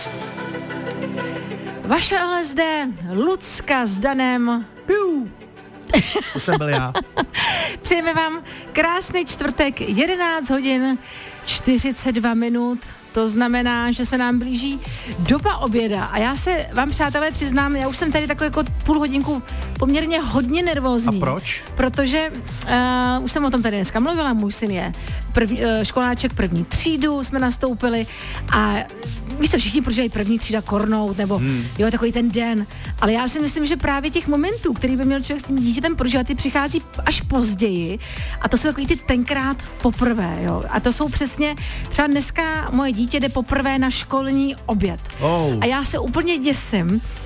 Vaše LSD, Lucka s Danem. To jsem byl já. Přejeme vám krásný čtvrtek, 11 hodin 42 minut. To znamená, že se nám blíží doba oběda a já se vám, přátelé, přiznám, já už jsem tady takovou jako půl hodinku poměrně hodně nervózní. A proč? Protože už jsem o tom tady dneska mluvila, můj syn je školáček první třídu, jsme nastoupili a víš co, všichni prožívají první třída kornout, nebo jo, takový ten den, ale já si myslím, že právě těch momentů, který by měl člověk s tím dítětem prožívat, ty přichází až později a to jsou takový ty tenkrát poprvé, jo, a to jsou přesně, třeba dneska moje dítě jde poprvé na školní oběd. A já se úplně děsím,